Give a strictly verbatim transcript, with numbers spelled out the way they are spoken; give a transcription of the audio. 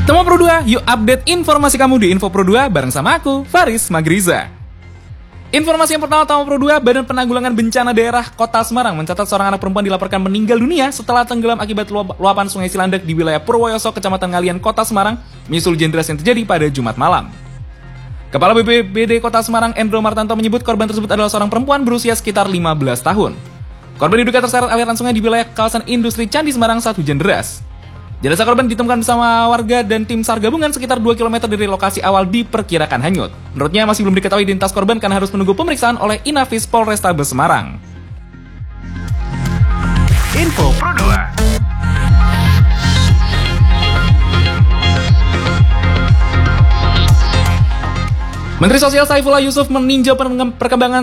Temu Pro dua, yuk update informasi kamu di Info Pro dua bareng sama aku, Faris Magriza. Informasi yang pertama, Temu Pro dua, Badan Penanggulangan Bencana Daerah Kota Semarang mencatat seorang anak perempuan dilaporkan meninggal dunia setelah tenggelam akibat luapan Sungai Cilandak di wilayah Purwoyoso, Kecamatan Ngalian, Kota Semarang, menyusul hujan deras yang terjadi pada Jumat malam. Kepala B P B D Kota Semarang, Endro Martanto, menyebut korban tersebut adalah seorang perempuan berusia sekitar lima belas tahun. Korban diduga terseret aliran sungai di wilayah kawasan industri Candi Semarang saat hujan deras. Jenazah korban ditemukan bersama warga dan tim SAR gabungan sekitar dua kilometer dari lokasi awal diperkirakan hanyut. Menurutnya masih belum diketahui identitas korban karena harus menunggu pemeriksaan oleh Inafis Polrestabes Semarang. Info Pro dua. Menteri Sosial Saifullah Yusuf meninjau perkembangan